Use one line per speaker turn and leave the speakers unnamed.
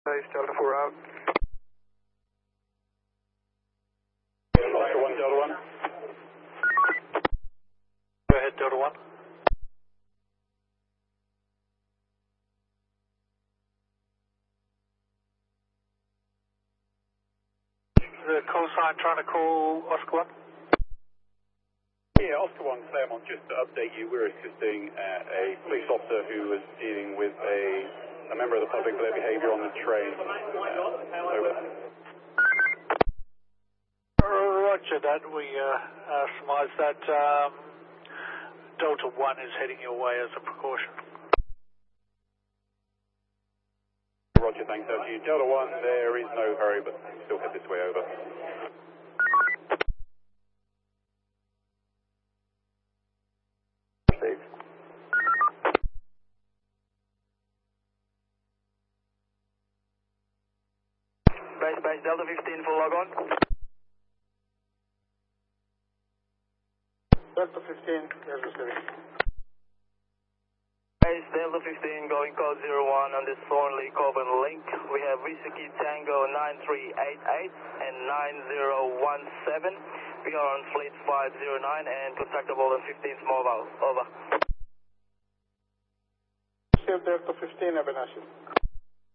Base Delta 4 out.
Oscar 1, Delta 1.
Go ahead, Delta 1. The call sign trying to call Oscar 1?
Yeah, Oscar 1, Claremont, just to update you, we're assisting a police officer who was dealing with a member of the public for their behavior on the train. Over.
Roger that. We surmise that Delta 1 is heading your way as a precaution.
Roger, thanks. Over to you. Delta 1, there is no hurry, but still head this way over.
Base Delta 15 full log on.
Delta 15, there's a city.
Base Delta 15 going code 01 on this Thornley Coburn link. We have Whiskey Tango 9388 and 9017. We are on fleet 509 and contactable on 15 small vowels. Over.
Delta 15, Abinashir.